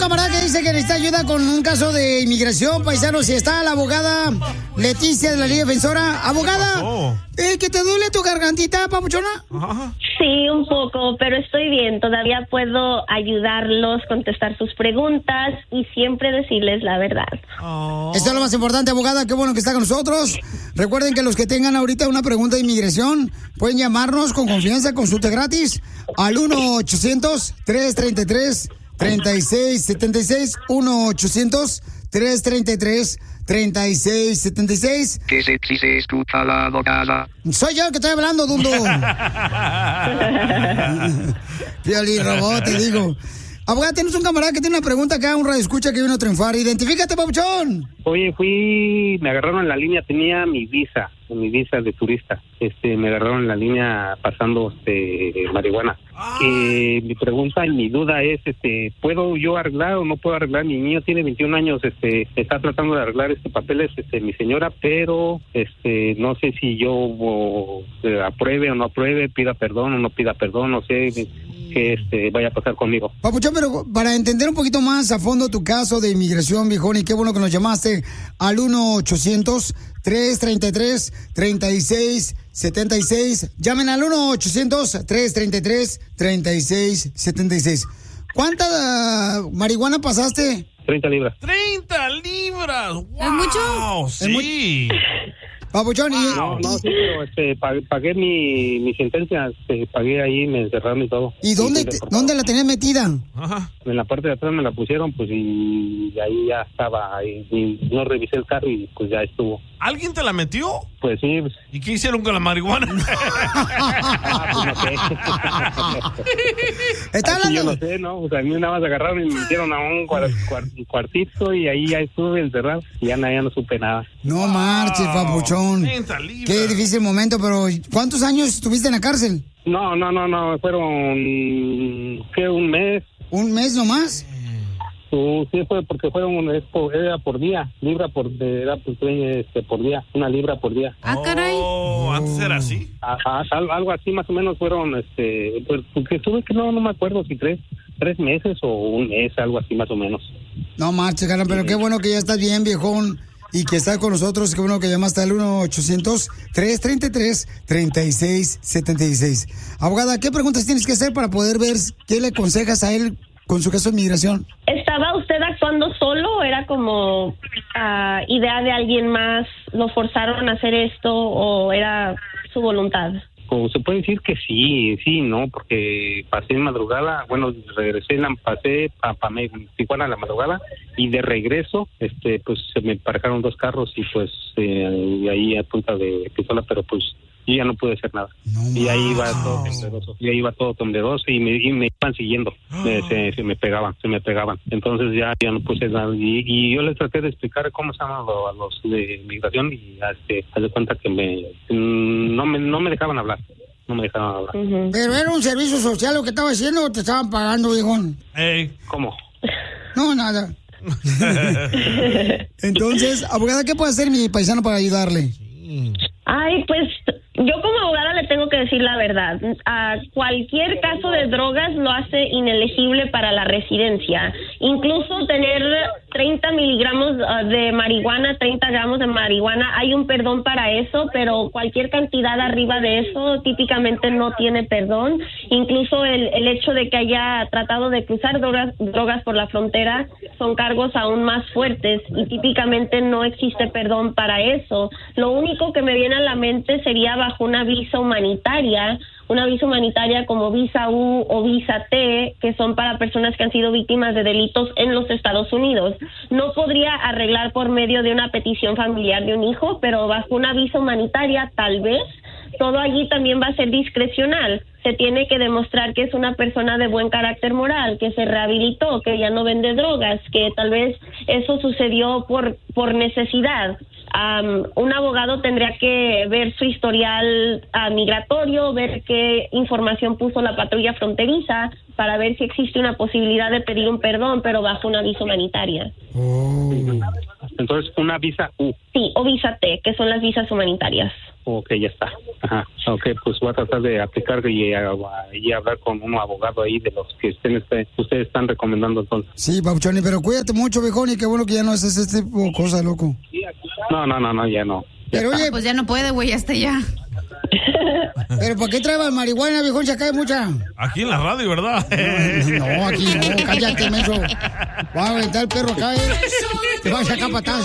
camarada que dice que necesita ayuda con un caso de inmigración, paisanos. Si está la abogada Leticia de la Liga Defensora. Abogada, ¿que te duele tu gargantita, papuchona? Sí, un poco, pero estoy bien. Todavía puedo ayudarlos, contestar sus preguntas y siempre decirles la verdad. Esto es lo más importante, abogada. Qué bueno que está con nosotros. Recuerden que los que tengan ahorita una pregunta de inmigración pueden llamarnos con confianza, consulta gratis al 1-800-333-3676. 1-800-333-3676. Que se escucha la abogada. Soy yo el que estoy hablando, Dundo. Piolín Robot, te digo. Abogada, tienes un camarada que tiene una pregunta acá, un radioescucha que vino a triunfar. Identifícate, papuchón. Oye, me agarraron en la línea, tenía mi visa de turista. Me agarraron en la línea pasando marihuana. Mi pregunta y mi duda es, ¿puedo yo arreglar o no puedo arreglar? Mi niño tiene 21 años, está tratando de arreglar papeles, mi señora, pero no sé si yo apruebe o no apruebe, pida perdón o no pida perdón, no sé que vaya a pasar conmigo. Papuchón, pero para entender un poquito más a fondo tu caso de inmigración, viejón, y qué bueno que nos llamaste al 1-800-333-3676. Llamen al 1-800-333-3676. ¿Cuánta marihuana pasaste? 30 libras. ¡30 libras! ¡Wow! ¿Es mucho? Sí. Papuchón, No, sí, pero pagué mi sentencia, pagué ahí, me encerraron y todo. ¿Y dónde la tenías metida? Ajá. En la parte de atrás me la pusieron, pues, y ahí ya estaba, ahí, y no revisé el carro y pues ya estuvo. ¿Alguien te la metió? Pues sí. Pues. ¿Y qué hicieron con la marihuana? Pues no sé. ¿Está hablando? Yo no sé, ¿no? O sea, a mí nada más agarraron y me metieron a un cuartito y ahí ya estuve encerrado y ya no supe nada. No marches, papuchón. Qué difícil momento, pero ¿cuántos años estuviste en la cárcel? No, fueron, ¿qué? ¿Un mes? ¿Un mes nomás? Sí, fue porque era por día, por día, 1 libra por día. Ah, caray. ¿Antes era así? Algo así más o menos fueron, pues, porque estuve que no me acuerdo si 3 meses o un mes, algo así más o menos. No marches, carnal, pero qué bueno que ya estás bien, viejón, y que estás con nosotros, qué bueno que llamaste al 1-800-333-3676. Abogada, ¿qué preguntas tienes que hacer para poder ver qué le aconsejas a él con su caso de inmigración? ¿Estaba usted actuando solo o era como idea de alguien más? ¿Lo forzaron a hacer esto o era su voluntad? Como se puede decir que sí, ¿no? Porque pasé en madrugada, regresé, pasé a Tijuana a la madrugada y de regreso, pues se me pararon 2 carros y pues y ahí a punta de pistola, pero pues yo ya no pude hacer nada. Y ahí iba todo tembloroso, y me iban siguiendo, se me pegaban. Entonces ya no puse nada. Y yo les traté de explicar cómo se llaman a los de migración y haz de cuenta que no me dejaban hablar. Pero era un servicio social lo que estaba haciendo o te estaban pagando, viejón. ¿Cómo? No, nada. Entonces, abogada, ¿qué puede hacer mi paisano para ayudarle? Ay, pues yo como abogada le tengo que decir la verdad. Cualquier caso de drogas lo hace inelegible para la residencia. Incluso tener 30 miligramos de marihuana, 30 gramos de marihuana, hay un perdón para eso, pero cualquier cantidad arriba de eso típicamente no tiene perdón. Incluso el hecho de que haya tratado de cruzar drogas por la frontera son cargos aún más fuertes y típicamente no existe perdón para eso. Lo único que me viene a la mente sería bajo una visa humanitaria como visa U o visa T, que son para personas que han sido víctimas de delitos en los Estados Unidos. No podría arreglar por medio de una petición familiar de un hijo, pero bajo una visa humanitaria tal vez. Todo allí también va a ser discrecional. Se tiene que demostrar que es una persona de buen carácter moral, que se rehabilitó, que ya no vende drogas, que tal vez eso sucedió por necesidad. Un abogado tendría que ver su historial migratorio, ver qué información puso la patrulla fronteriza para ver si existe una posibilidad de pedir un perdón, pero bajo una visa humanitaria. Entonces, una visa U. Sí, o visa T, que son las visas humanitarias. Ok, ya está. Ajá. Ok, pues voy a tratar de aplicar y hablar con un abogado ahí de los que ustedes están recomendando entonces. Sí, Pauchoni, pero cuídate mucho, viejón, y qué bueno que ya no haces este tipo de cosas, loco. No, ya no. Pero oye, pues ya no puede, güey, ya está ya. ¿Pero por qué traes marihuana, viejón? Se cae mucha. Aquí en la radio, ¿verdad? No, aquí no, cállate, menso. Va a aventar el perro acá, Te vas a sacar patadas.